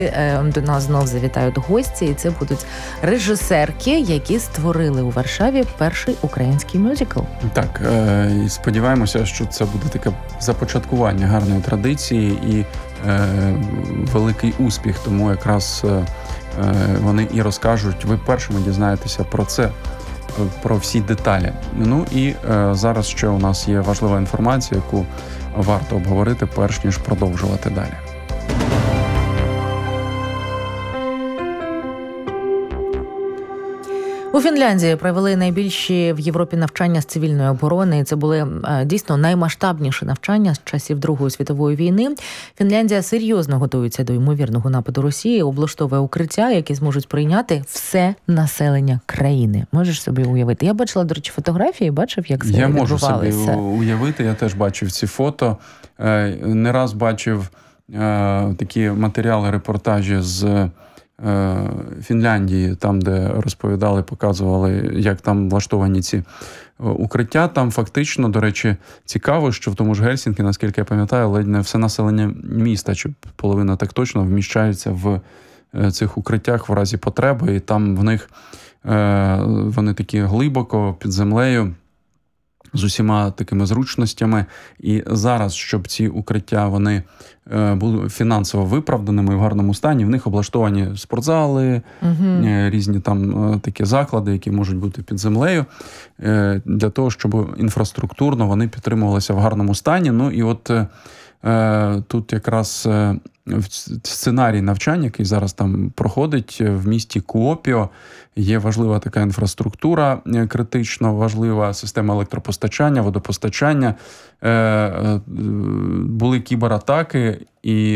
До нас знов завітають гості, і це будуть режисерки, які створили у Варшаві перший український мюзикл. Так, і сподіваємося, що це буде таке започаткування гарної традиції і великий успіх, тому якраз вони і розкажуть, ви першими дізнаєтеся про це, про всі деталі. Ну і зараз ще у нас є важлива інформація, яку варто обговорити, перш ніж продовжувати далі. У Фінляндії провели найбільші в Європі навчання з цивільної оборони. Це були дійсно наймасштабніші навчання з часів Другої світової війни. Фінляндія серйозно готується до ймовірного нападу Росії, облаштовує укриття, які зможуть прийняти все населення країни. Можеш собі уявити? Я бачила, до речі, фотографії, бачив, як це відбувалося. Я можу собі уявити, я теж бачив ці фото. Не раз бачив такі матеріали, репортажі з Фінляндії, там, де розповідали, показували, як там влаштовані ці укриття. Там фактично, до речі, цікаво, що в тому ж Гельсінкі, наскільки я пам'ятаю, ледь не все населення міста, чи половина так точно, вміщається в цих укриттях в разі потреби, і там в них вони такі глибоко під землею, з усіма такими зручностями. І зараз, щоб ці укриття вони були фінансово виправданими, в гарному стані, в них облаштовані спортзали, різні там такі заклади, які можуть бути під землею, для того, щоб інфраструктурно вони підтримувалися в гарному стані. Ну і от тут якраз сценарій навчання, який зараз там проходить в місті Куопіо, є важлива така інфраструктура, критично важлива система електропостачання, водопостачання. Були кібератаки, і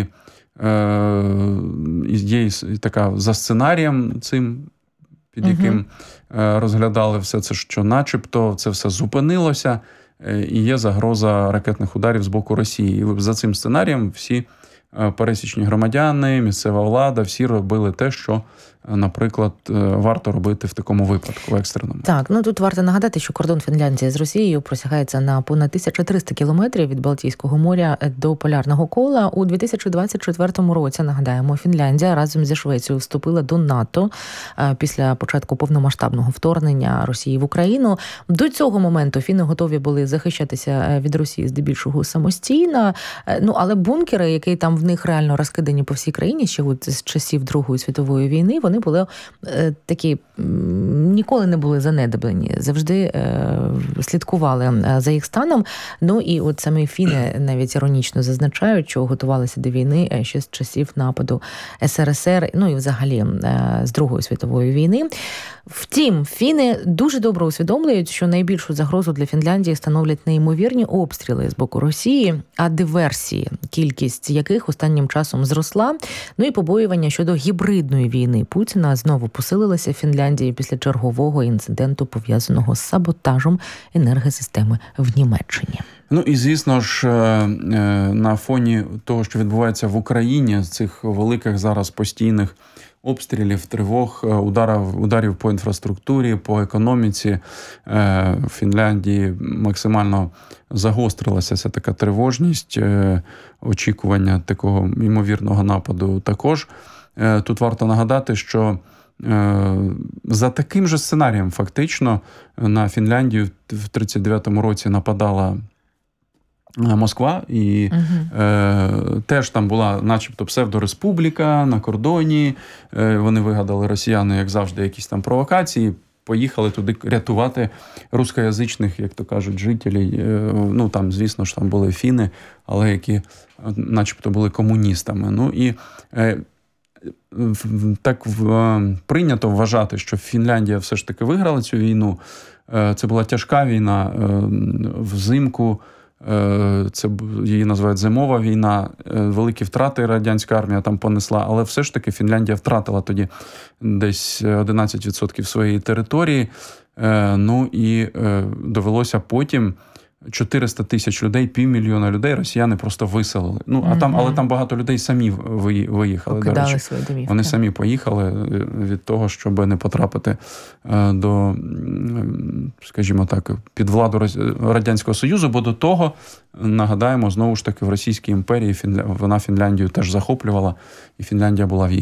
є така за сценарієм цим, під яким розглядали все це, що начебто це все зупинилося, і є загроза ракетних ударів з боку Росії. І за цим сценарієм всі пересічні громадяни, місцева влада, всі робили те, що, наприклад, варто робити в такому випадку, екстреному. Так, ну тут варто нагадати, що кордон Фінляндії з Росією просягається на понад 1300 кілометрів від Балтійського моря до Полярного кола. У 2024 році, нагадаємо, Фінляндія разом зі Швецією вступила до НАТО після початку повномасштабного вторгнення Росії в Україну. До цього моменту фіни готові були захищатися від Росії здебільшого самостійно. Ну, але бункери, які там в них реально розкидані по всій країні, ще от з часів Другої світової війни, вони були такі, ніколи не були занедбані, завжди слідкували за їх станом. Ну і от самі фіни навіть іронічно зазначають, що готувалися до війни ще з часів нападу СРСР, ну і взагалі з Другої світової війни. Втім, фіни дуже добре усвідомлюють, що найбільшу загрозу для Фінляндії становлять неймовірні обстріли з боку Росії, а диверсії, кількість яких останнім часом зросла. Ну і побоювання щодо гібридної війни Путіна знову посилилися в Фінляндії після чергового інциденту, пов'язаного з саботажем енергосистеми в Німеччині. Ну і, звісно ж, на фоні того, що відбувається в Україні, з цих великих зараз постійних обстрілів, тривог, ударів по інфраструктурі, по економіці, в Фінляндії максимально загострилася ця така тривожність, очікування такого ймовірного нападу також. Тут варто нагадати, що за таким же сценарієм фактично на Фінляндію в 1939 році нападала Москва, і теж там була начебто псевдореспубліка на кордоні. Вони вигадали, росіяни, як завжди, якісь там провокації, поїхали туди рятувати рускоязичних, як то кажуть, жителів. Ну, там, звісно ж, там були фіни, але які начебто були комуністами. Ну, і так прийнято вважати, що Фінляндія все ж таки виграла цю війну. Це була тяжка війна взимку. Це її називають зимова війна, великі втрати радянська армія там понесла, але все ж таки Фінляндія втратила тоді десь 11% своєї території, ну і довелося потім 400 тисяч людей, 500 000 людей росіяни просто виселили. Ну, але там багато людей самі виїхали, до речі. Вони самі поїхали від того, щоб не потрапити до, скажімо так, під владу Радянського Союзу, бо до того, нагадаємо, знову ж таки, в Російській імперії вона Фінляндію теж захоплювала, і Фінляндія була в її